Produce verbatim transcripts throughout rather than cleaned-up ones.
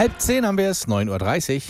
Halb zehn haben wir es, neun Uhr dreißig.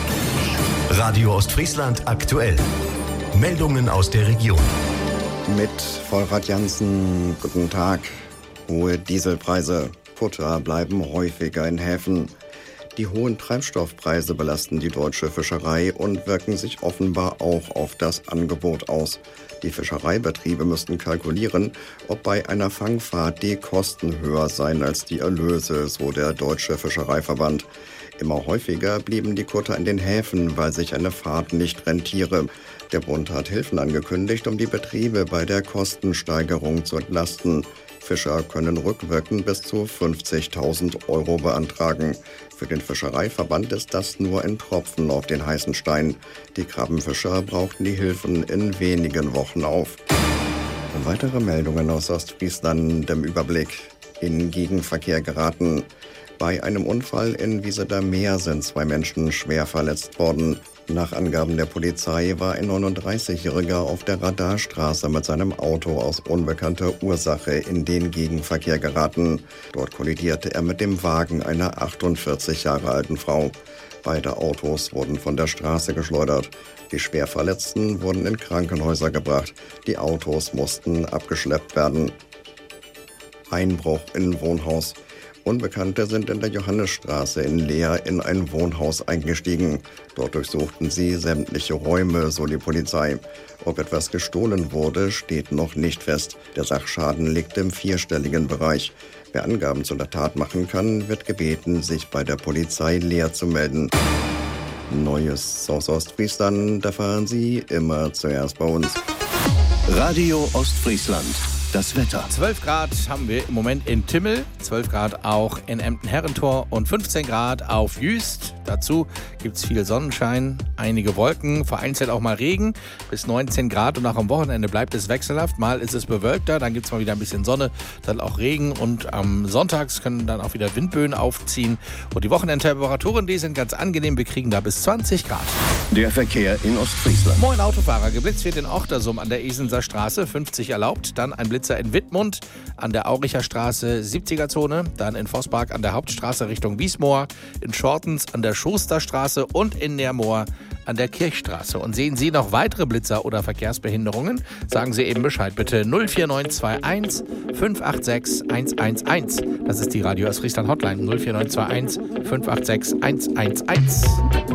Radio Ostfriesland aktuell. Meldungen aus der Region. Mit Volrad Jansen, guten Tag. Hohe Dieselpreise. Kutter bleiben häufiger in Häfen. Die hohen Treibstoffpreise belasten die deutsche Fischerei und wirken sich offenbar auch auf das Angebot aus. Die Fischereibetriebe müssten kalkulieren, ob bei einer Fangfahrt die Kosten höher seien als die Erlöse, so der Deutsche Fischereiverband. Immer häufiger blieben die Kutter in den Häfen, weil sich eine Fahrt nicht rentiere. Der Bund hat Hilfen angekündigt, um die Betriebe bei der Kostensteigerung zu entlasten. Fischer können rückwirkend bis zu fünfzigtausend Euro beantragen. Für den Fischereiverband ist das nur ein Tropfen auf den heißen Stein. Die Krabbenfischer brauchten die Hilfen in wenigen Wochen auf. Weitere Meldungen aus Ostfriesland im Überblick. In Gegenverkehr geraten. Bei einem Unfall in Wieseler Meer sind zwei Menschen schwer verletzt worden. Nach Angaben der Polizei war ein neununddreißigjähriger auf der Radarstraße mit seinem Auto aus unbekannter Ursache in den Gegenverkehr geraten. Dort kollidierte er mit dem Wagen einer achtundvierzig Jahre alten Frau. Beide Autos wurden von der Straße geschleudert. Die Schwerverletzten wurden in Krankenhäuser gebracht. Die Autos mussten abgeschleppt werden. Einbruch in Wohnhaus. Unbekannte sind in der Johannesstraße in Leer in ein Wohnhaus eingestiegen. Dort durchsuchten sie sämtliche Räume, so die Polizei. Ob etwas gestohlen wurde, steht noch nicht fest. Der Sachschaden liegt im vierstelligen Bereich. Wer Angaben zu der Tat machen kann, wird gebeten, sich bei der Polizei Leer zu melden. Neues aus Ostfriesland erfahren Sie immer zuerst bei uns. Radio Ostfriesland. Das Wetter. zwölf Grad haben wir im Moment in Timmel, zwölf Grad auch in Emden-Herrentor und fünfzehn Grad auf Jüst. Dazu gibt es viel Sonnenschein, einige Wolken, vereinzelt auch mal Regen, bis neunzehn Grad und auch am Wochenende bleibt es wechselhaft. Mal ist es bewölkter, dann gibt es mal wieder ein bisschen Sonne, dann auch Regen und am Sonntags können dann auch wieder Windböen aufziehen. Und die Wochenendtemperaturen, die sind ganz angenehm, wir kriegen da bis zwanzig Grad. Der Verkehr in Ostfriesland. Moin Autofahrer, geblitzt wird in Ochtersum an der Esenser Straße, fünfzig erlaubt, dann ein Blitzer in Wittmund an der Auricher Straße, siebziger Zone, dann in Vosspark an der Hauptstraße Richtung Wiesmoor, in Schortens an der Schusterstraße und in Neermoor an der Kirchstraße. Und sehen Sie noch weitere Blitzer oder Verkehrsbehinderungen? Sagen Sie eben Bescheid bitte null vier neun zwei eins fünf acht sechs eins eins eins. Das ist die Radio Ostfriesland Hotline null vier neun zwei eins fünf acht sechs eins eins eins.